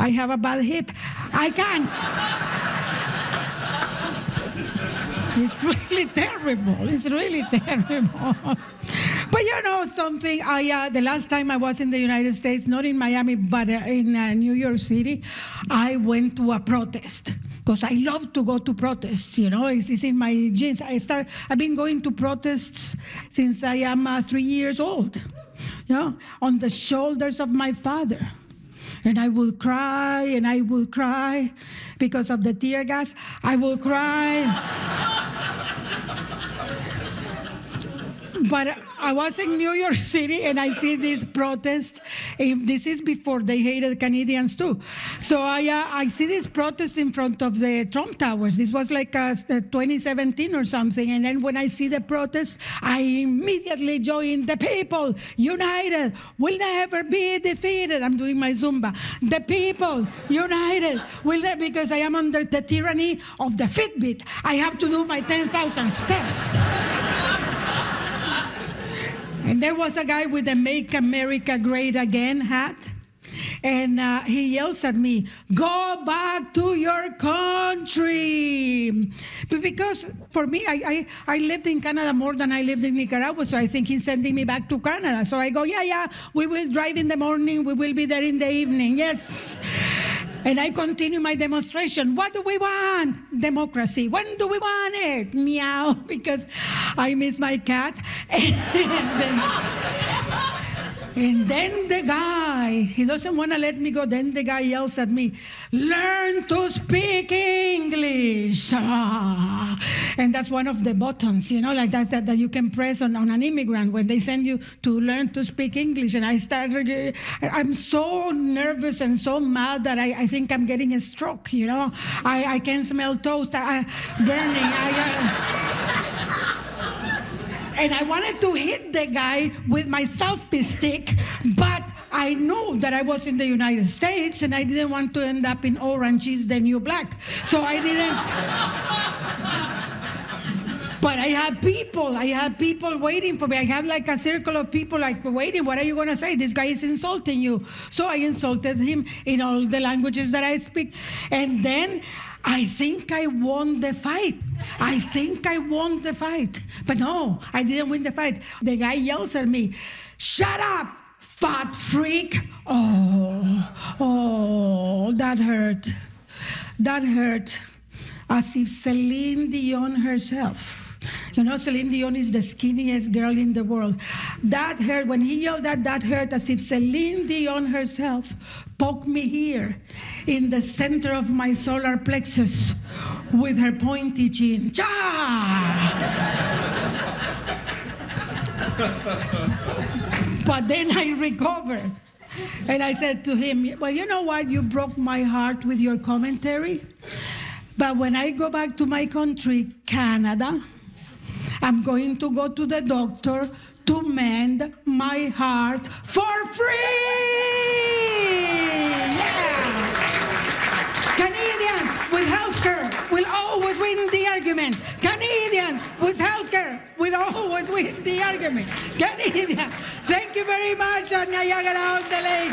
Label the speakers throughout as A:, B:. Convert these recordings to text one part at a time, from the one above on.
A: I have a bad hip. I can't. It's really terrible. It's really terrible. But you know something, the last time I was in the United States, not in Miami, but in New York City, I went to a protest. Because I love to go to protests, you know, it's in my genes. I've been going to protests since I am 3 years old, you know, on the shoulders of my father. And I will cry, and I will cry because of the tear gas. I will cry. But I was in New York City, and I see this protest. This is before they hated Canadians, too. So I see this protest in front of the Trump Towers. This was like 2017 or something. And then when I see the protest, I immediately join the people. United will never be defeated. I'm doing my Zumba. The people, united, will never, because I am under the tyranny of the Fitbit. I have to do my 10,000 steps. And there was a guy with a Make America Great Again hat. And he yells at me, "Go back to your country." Because for me, I lived in Canada more than I lived in Nicaragua, so I think he's sending me back to Canada. So I go, yeah, we will drive in the morning, we will be there in the evening, yes. And I continue my demonstration. What do we want? Democracy. When do we want it? Meow, because I miss my cat. And then the guy, he doesn't want to let me go. Then the guy yells at me, "Learn to speak English." And that's one of the buttons, you know, like that you can press on an immigrant when they send you to learn to speak English. And I'm so nervous and so mad that I think I'm getting a stroke, you know. I can smell toast burning. And I wanted to hit the guy with my selfie stick, but I knew that I was in the United States and I didn't want to end up in Orange is the New Black. So I didn't. But I had people waiting for me. I had like a circle of people like waiting. What are you going to say? This guy is insulting you. So I insulted him in all the languages that I speak. And then I think I won the fight. But no, I didn't win the fight. The guy yells at me, "Shut up, fat freak." Oh, that hurt. That hurt. As if Celine Dion herself. You know, Celine Dion is the skinniest girl in the world. That hurt. When he yelled that hurt as if Celine Dion herself poked me here in the center of my solar plexus with her pointy chin. Cha! But then I recovered. And I said to him, "Well, you know what? You broke my heart with your commentary. But when I go back to my country, Canada, I'm going to go to the doctor to mend my heart for free." Yeah. Canadians with healthcare will always win the argument. Canadians with healthcare will always win the argument. Canadians, thank you very much on Niagara-on-the-Lake.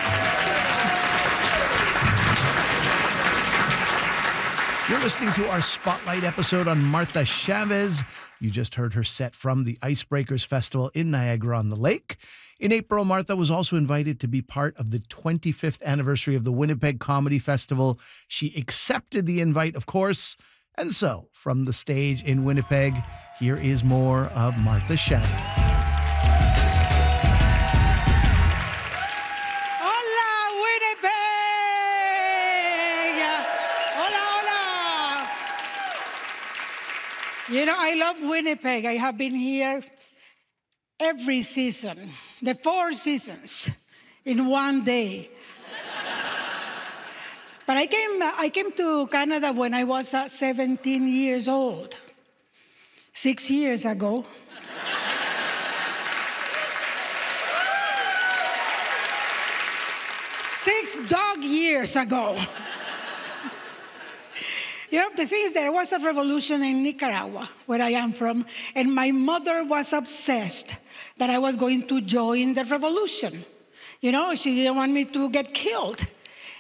B: You're listening to our Spotlight episode on Martha Chavez. You just heard her set from the Icebreakers Festival in Niagara-on-the-Lake. In April, Martha was also invited to be part of the 25th anniversary of the Winnipeg Comedy Festival. She accepted the invite, of course. And so, from the stage in Winnipeg, here is more of Martha Chavez.
A: You know, I love Winnipeg. I have been here every season, the 4 seasons in one day. But I came to Canada when I was 17 years old, 6 years ago. 6 dog years ago. You know, the thing is, there was a revolution in Nicaragua, where I am from, and my mother was obsessed that I was going to join the revolution. You know, she didn't want me to get killed.